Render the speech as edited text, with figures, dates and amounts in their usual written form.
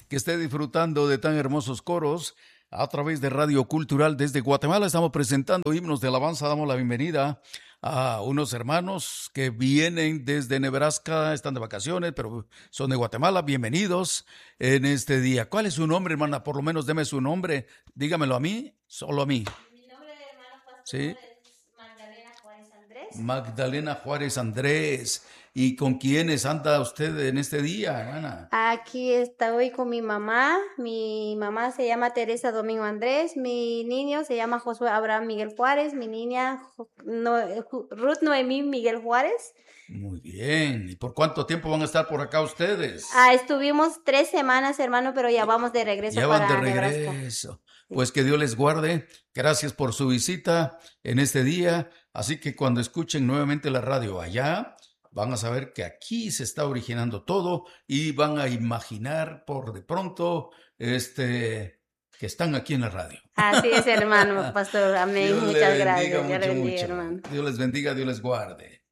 que esté disfrutando de tan hermosos coros a través de Radio Cultural desde Guatemala. Estamos presentando himnos de alabanza. Damos la bienvenida a unos hermanos que vienen desde Nebraska, están de vacaciones, pero son de Guatemala. Bienvenidos en este día. ¿Cuál es su nombre, hermana? Por lo menos deme su nombre. Dígamelo a mí, solo a mí. Mi nombre de hermano pastor Sí. es Magdalena Juárez Andrés. Magdalena Juárez Andrés. ¿Y con quiénes anda usted en este día, hermana? Aquí estoy con mi mamá. Mi mamá se llama Teresa Domingo Andrés. Mi niño se llama Josué Abraham Miguel Juárez. Mi niña Ruth Noemí Miguel Juárez. Muy bien. ¿Y por cuánto tiempo van a estar por acá ustedes? Estuvimos 3 semanas, hermano, pero ya vamos de regreso Ya van de para Nebraska. regreso. Pues que Dios les guarde. Gracias por su visita en este día. Así que cuando escuchen nuevamente la radio allá, van a saber que aquí se está originando todo y van a imaginar por de pronto que están aquí en la radio. Así es, hermano, pastor. Amén. Dios le Muchas bendiga gracias. Dios le mucho, bendiga, mucho. hermano. Dios les bendiga, Dios les guarde.